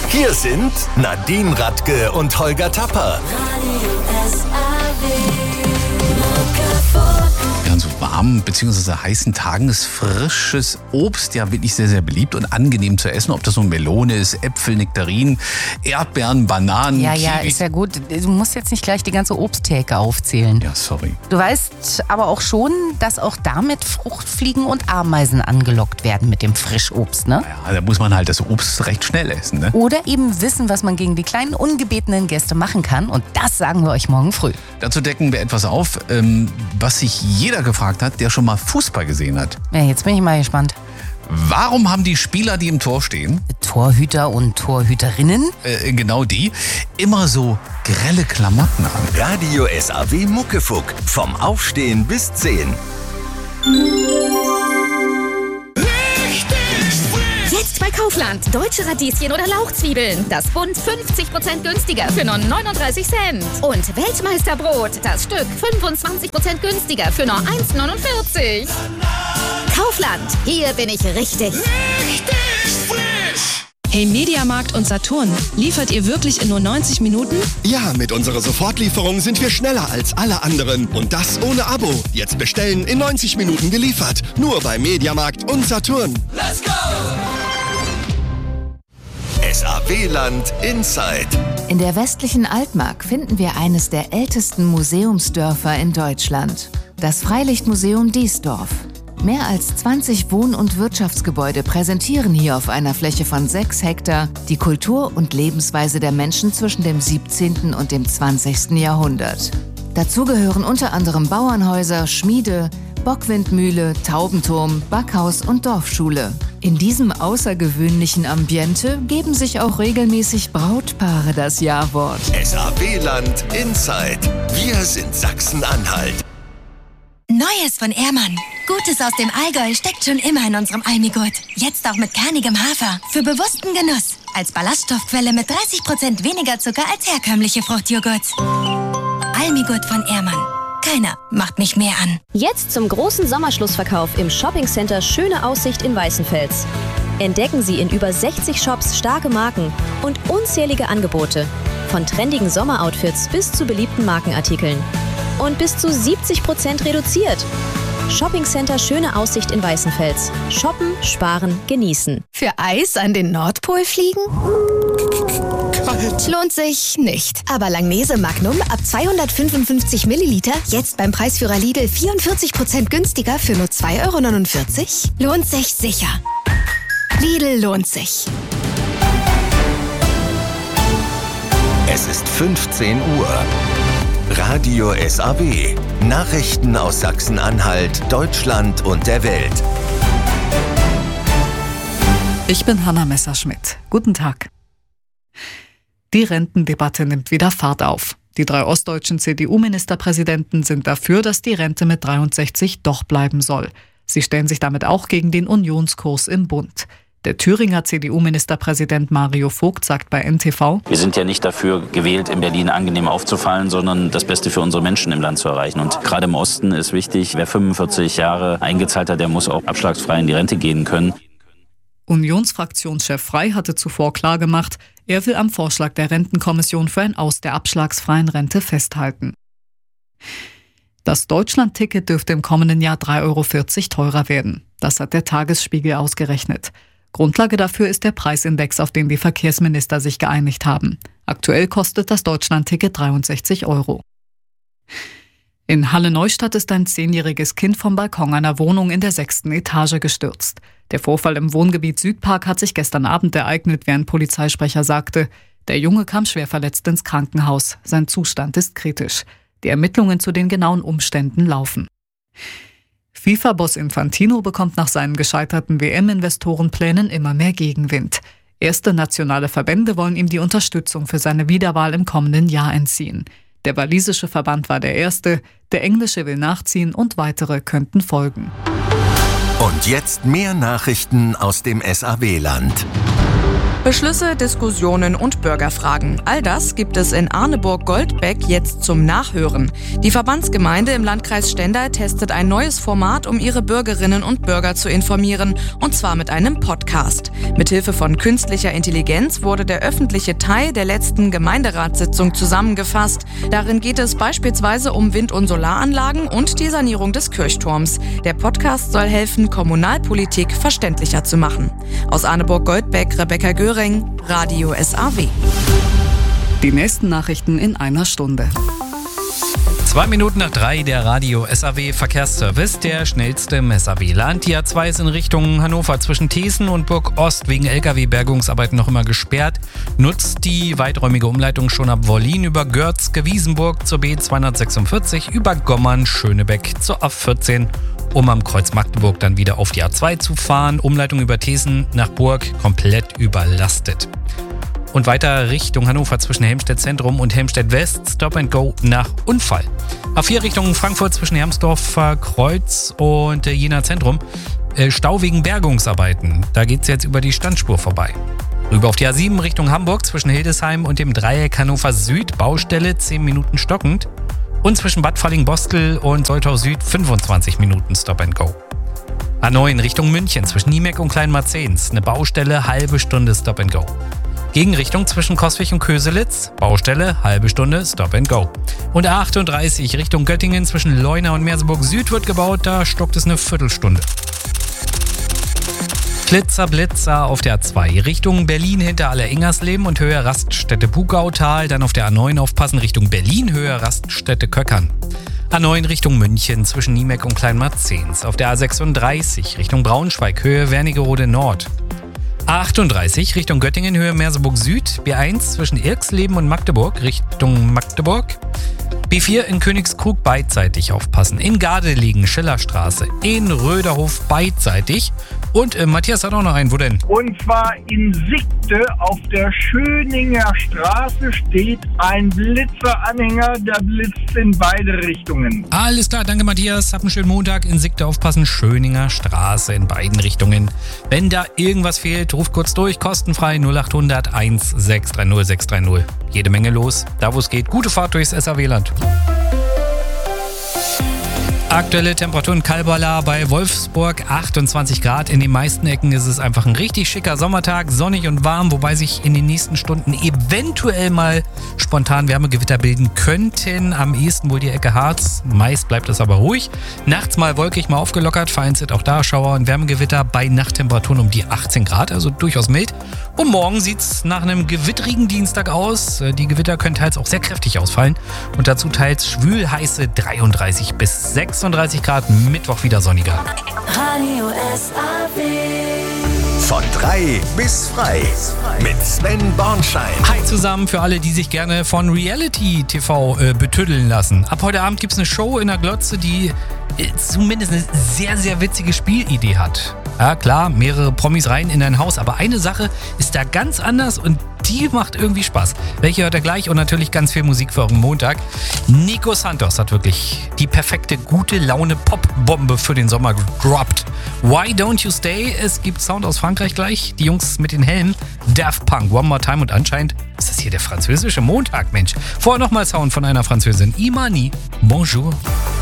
Hier sind Nadine Radke und Holger Tapper. Ja, an so warmen bzw. heißen Tagen ist frisches Obst ja wirklich sehr, sehr beliebt und angenehm zu essen. Ob das so Melone ist, Äpfel, Nektarinen, Erdbeeren, Bananen, Ja, Kiwi. ist ja gut. Du musst jetzt nicht gleich die ganze Obsttheke aufzählen. Ja, sorry. Du weißt aber auch schon, dass auch damit Fruchtfliegen und Ameisen angelockt werden mit dem Frischobst, ne? Ja, da muss man halt das Obst recht schnell essen, ne? Oder eben wissen, was man gegen die kleinen ungebetenen Gäste machen kann. Und das sagen wir euch morgen früh. Dazu decken wir etwas auf, was sich jeder gefragt hat, der schon mal Fußball gesehen hat. Ja, jetzt bin ich mal gespannt. Warum haben die Spieler, die im Tor stehen, Torhüter und Torhüterinnen? genau die, immer so grelle Klamotten an? Radio SAW Muckefuck. Vom Aufstehen bis 10. Jetzt bei Kaufland. Deutsche Radieschen oder Lauchzwiebeln. Das Bund 50% günstiger für nur 39 Cent. Und Weltmeisterbrot. Das Stück 25% günstiger für nur 1,49. Kaufland. Hier bin ich richtig. Hey Mediamarkt und Saturn, liefert ihr wirklich in nur 90 Minuten? Ja, mit unserer Sofortlieferung sind wir schneller als alle anderen. Und das ohne Abo. Jetzt bestellen, in 90 Minuten geliefert. Nur bei Mediamarkt und Saturn. Let's go! SAW-Land Inside. In der westlichen Altmark finden wir eines der ältesten Museumsdörfer in Deutschland. Das Freilichtmuseum Diesdorf. Mehr als 20 Wohn- und Wirtschaftsgebäude präsentieren hier auf einer Fläche von 6 Hektar die Kultur und Lebensweise der Menschen zwischen dem 17. und dem 20. Jahrhundert. Dazu gehören unter anderem Bauernhäuser, Schmiede, Bockwindmühle, Taubenturm, Backhaus und Dorfschule. In diesem außergewöhnlichen Ambiente geben sich auch regelmäßig Brautpaare das Ja-Wort. SAW-Land Inside. Wir sind Sachsen-Anhalt. Neues von Ehrmann. Gutes aus dem Allgäu steckt schon immer in unserem Almigurt. Jetzt auch mit kernigem Hafer. Für bewussten Genuss. Als Ballaststoffquelle mit 30% weniger Zucker als herkömmliche Fruchtjoghurts. Almigurt von Ehrmann. Keiner macht mich mehr an. Jetzt zum großen Sommerschlussverkauf im Shoppingcenter Schöne Aussicht in Weißenfels. Entdecken Sie in über 60 Shops starke Marken und unzählige Angebote. Von trendigen Sommeroutfits bis zu beliebten Markenartikeln. Und bis zu 70% reduziert. Shoppingcenter Schöne Aussicht in Weißenfels. Shoppen, sparen, genießen. Für Eis an den Nordpol fliegen? Kalt. Lohnt sich nicht. Aber Langnese Magnum ab 255 Milliliter jetzt beim Preisführer Lidl 44% günstiger für nur 2,49 €? Lohnt sich sicher. Lidl lohnt sich. Es ist 15 Uhr. Radio SAW. Nachrichten aus Sachsen-Anhalt, Deutschland und der Welt. Ich bin Hanna Messerschmidt. Guten Tag. Die Rentendebatte nimmt wieder Fahrt auf. Die 3 ostdeutschen CDU-Ministerpräsidenten sind dafür, dass die Rente mit 63 doch bleiben soll. Sie stellen sich damit auch gegen den Unionskurs im Bund. Der Thüringer CDU-Ministerpräsident Mario Vogt sagt bei NTV: Wir sind ja nicht dafür gewählt, in Berlin angenehm aufzufallen, sondern das Beste für unsere Menschen im Land zu erreichen. Und gerade im Osten ist wichtig, wer 45 Jahre eingezahlt hat, der muss auch abschlagsfrei in die Rente gehen können. Unionsfraktionschef Frey hatte zuvor klargemacht, er will am Vorschlag der Rentenkommission für ein Aus der abschlagsfreien Rente festhalten. Das Deutschland-Ticket dürfte im kommenden Jahr 3,40 € teurer werden. Das hat der Tagesspiegel ausgerechnet. Grundlage dafür ist der Preisindex, auf den die Verkehrsminister sich geeinigt haben. Aktuell kostet das Deutschland-Ticket 63 €. In Halle-Neustadt ist ein 10-jähriges Kind vom Balkon einer Wohnung in der 6. Etage gestürzt. Der Vorfall im Wohngebiet Südpark hat sich gestern Abend ereignet, wie ein Polizeisprecher sagte. Der Junge kam schwer verletzt ins Krankenhaus. Sein Zustand ist kritisch. Die Ermittlungen zu den genauen Umständen laufen. FIFA-Boss Infantino bekommt nach seinen gescheiterten WM-Investorenplänen immer mehr Gegenwind. Erste nationale Verbände wollen ihm die Unterstützung für seine Wiederwahl im kommenden Jahr entziehen. Der walisische Verband war der erste, der englische will nachziehen und weitere könnten folgen. Und jetzt mehr Nachrichten aus dem SAW-Land. Beschlüsse, Diskussionen und Bürgerfragen. All das gibt es in Arneburg-Goldbeck jetzt zum Nachhören. Die Verbandsgemeinde im Landkreis Stendal testet ein neues Format, um ihre Bürgerinnen und Bürger zu informieren, und zwar mit einem Podcast. Mithilfe von künstlicher Intelligenz wurde der öffentliche Teil der letzten Gemeinderatssitzung zusammengefasst. Darin geht es beispielsweise um Wind- und Solaranlagen und die Sanierung des Kirchturms. Der Podcast soll helfen, Kommunalpolitik verständlicher zu machen. Aus Arneburg-Goldbeck, Rebecca Göring, Radio SAW. Die nächsten Nachrichten in einer Stunde. 2 Minuten nach 3, der Radio SAW Verkehrsservice, der schnellste im SAW-Land. Die A2 ist in Richtung Hannover zwischen Thesen und Burg Ost wegen LKW-Bergungsarbeiten noch immer gesperrt. Nutzt die weiträumige Umleitung schon ab Wollin über Görzke-Wiesenburg zur B246, über Gommern-Schönebeck zur A14, um am Kreuz Magdeburg dann wieder auf die A2 zu fahren. Umleitung über Thesen nach Burg komplett überlastet. Und weiter Richtung Hannover zwischen Helmstedt Zentrum und Helmstedt West, Stop and Go nach Unfall. A4 Richtung Frankfurt zwischen Hermsdorfer Kreuz und Jena Zentrum, Stau wegen Bergungsarbeiten. Da geht es jetzt über die Standspur vorbei. Rüber auf die A7 Richtung Hamburg zwischen Hildesheim und dem Dreieck Hannover Süd, Baustelle 10 Minuten stockend. Und zwischen Bad Falling-Bostel und Soltau Süd 25 Minuten Stop and Go. A9 Richtung München zwischen Niemek und Kleinmarzens, eine Baustelle, halbe Stunde Stop and Go. Gegenrichtung zwischen Coswig und Köselitz, Baustelle, halbe Stunde Stop and Go. Und A38 Richtung Göttingen zwischen Leuna und Merseburg Süd wird gebaut, da stockt es eine Viertelstunde. Blitzer auf der A2 Richtung Berlin hinter Aller-Ingersleben und Höhe Raststätte Pugautal, dann auf der A9 aufpassen Richtung Berlin, Höhe Raststätte Köckern. A9 Richtung München zwischen Niemek und Kleinmarzens, auf der A36 Richtung Braunschweig, Höhe Wernigerode Nord. A38 Richtung Göttingen, Höhe Merseburg Süd, B1 zwischen Irxleben und Magdeburg Richtung Magdeburg. B4 in Königskrug beidseitig aufpassen. In Gardelegen, Schillerstraße. In Röderhof beidseitig. Und Matthias hat auch noch einen. Wo denn? Und zwar in Sickte auf der Schöninger Straße steht ein Blitzeranhänger, der blitzt in beide Richtungen. Alles klar, danke Matthias. Hab einen schönen Montag. In Sickte aufpassen. Schöninger Straße in beiden Richtungen. Wenn da irgendwas fehlt, ruft kurz durch. Kostenfrei 0800 1630 630. Jede Menge los. Da wo es geht. Gute Fahrt durchs SAW-Land. Aktuelle Temperatur in Kalbala bei Wolfsburg 28 Grad. In den meisten Ecken ist es einfach ein richtig schicker Sommertag, sonnig und warm, wobei sich in den nächsten Stunden eventuell mal spontan Wärmegewitter bilden könnten. Am ehesten wohl die Ecke Harz, meist bleibt es aber ruhig. Nachts mal wolkig, mal aufgelockert, vereinzelt auch da Schauer und Wärmegewitter bei Nachttemperaturen um die 18 Grad, also durchaus mild. Und morgen sieht es nach einem gewittrigen Dienstag aus. Die Gewitter können teils auch sehr kräftig ausfallen und dazu teils schwülheiße 33 bis 36 Grad, Mittwoch wieder sonniger. Radio SAW. Von 3 bis frei. Mit Sven Bornschein. Hi zusammen für alle, die sich gerne von Reality TV betüddeln lassen. Ab heute Abend gibt es eine Show in der Glotze, die zumindest eine sehr, sehr witzige Spielidee hat. Ja klar, mehrere Promis rein in ein Haus, aber eine Sache ist da ganz anders und die macht irgendwie Spaß. Welche hört ihr gleich und natürlich ganz viel Musik für euren Montag. Nico Santos hat wirklich die perfekte gute Laune Popbombe für den Sommer gedroppt. Why Don't You Stay? Es gibt Sound aus Frankreich gleich. Die Jungs mit den Helmen. Daft Punk, One More Time und anscheinend ist das hier der französische Montag, Mensch. Vorher nochmal Sound von einer Französin. Imani, bonjour.